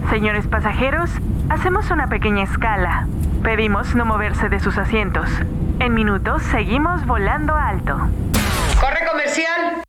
Señores pasajeros, hacemos una pequeña escala. Pedimos no moverse de sus asientos. En minutos seguimos volando alto. ¡Corre comercial!